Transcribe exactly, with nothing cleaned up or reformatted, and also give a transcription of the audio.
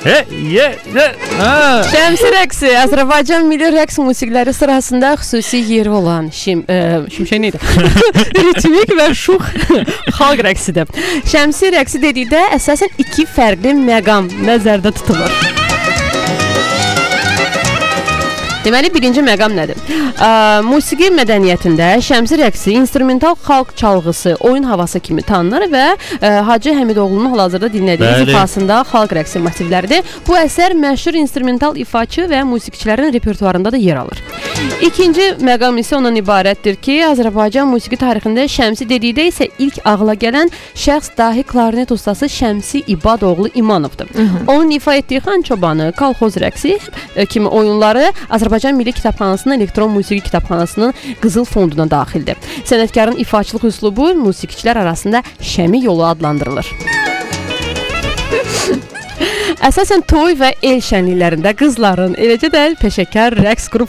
He, ye, ye. Ha. Şəmsi rəqsi Azərbaycan milli rəqs musiqiləri sırasında xüsusi yeri olan şim, e, şimşək neydi? Ritmik və şux xalq rəqsidir. Şəmsi rəqsi dedikdə əsasən iki fərqli məqam nəzərdə tutulur. Deməli, birinci məqam nədir? Ə, musiqi mədəniyyətində şəmsi rəqsi instrumental xalq çalğısı, oyun havası kimi tanınır və ə, Hacı Həmidoğlu'nun hal-hazırda dinlədiyimiz ifasında xalq rəqsi motivləridir. Bu əsər məşhur instrumental ifaçı və musiqiçilərin repertuarında da yer alır. İkinci məqam isə ondan ibarətdir ki, Azərbaycan musiqi tarixində şəmsi dedikdə isə ilk ağla gələn şəxs dahi klarnet ustası Şəmsi İbadoğlu İmanovdur. Hı -hı. Onun ifa etdiyi Xan Çobanı, kolxoz rəqsi ə, kimi oyunları Azərbaycan Milli Kitabxanasının elektron musiqi kitabxanasının qızıl fonduna daxildir. Sənətkarın ifaçılıq üslubu musiqiçilər arasında şəmi yolu adlandırılır. Əsasən toy və el şənliklərində qızların, eləcə də peşəkar rəqs qrup